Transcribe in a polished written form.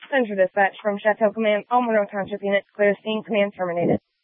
Central Dispatch from Chateau Command, All Monroe Township Unit, clear scene, command terminated.